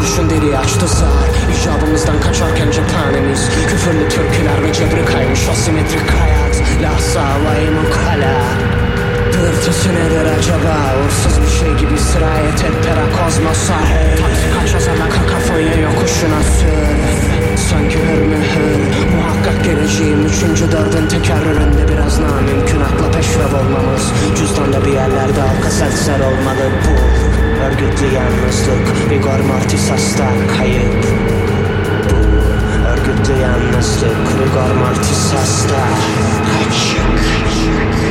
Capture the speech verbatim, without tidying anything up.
kurşun deliği açtı zar. İcabımızdan kaçarken cephanemiz, küfürlü türküler ve cebri kaymış o simetrik hayat. Lahza havayı mukala. Dürtüsü nedir acaba? Uğursuz bir şey gibi sirayet et perakozmosa. Taksi kaç yazarla kakafonya yokuşuna sür. Sanki hür mühür, muhakkak geleceğim üçüncü dördün tekerrüründe biraz namümkün akla peşrev olmamız. Cüzdanda bir yerlerde halka seltzer olmalı bu. Örgütlü yalnızlık, rigor mortis hasta kayıp. Bu örgütlü yalnızlık, rigor mortis hasta kaçık.